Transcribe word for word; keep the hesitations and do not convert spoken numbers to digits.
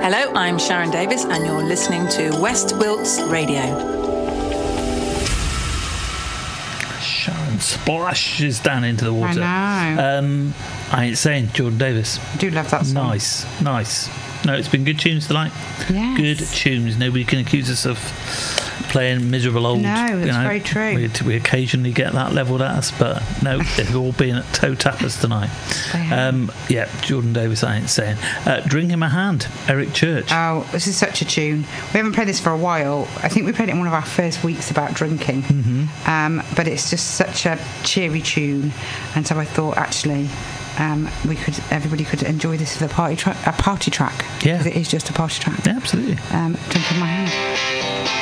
Hello, I'm Sharon Davis, and you're listening to West Wilts Radio. Sharon splashes down into the water. I know. Um, I ain't saying Jordan Davis. I do love that song. Nice, nice. No, it's been good tunes tonight. Yes. Good tunes. Nobody can accuse us of playing miserable old. No, that's you know, very true. We, we occasionally get that levelled at us, but no, they've all been at toe tappers tonight. Um, yeah, Jordan Davis, I ain't saying. Uh, Drink in My Hand, Eric Church. Oh, this is such a tune. We haven't played this for a while. I think we played it in one of our first weeks about drinking. Mm-hmm. Um, but it's just such a cheery tune, and so I thought actually. Um, we could, everybody could enjoy this for the party track, a party track. Yeah, because it is just a party track. Yeah, absolutely. Um, Drink in My Hand.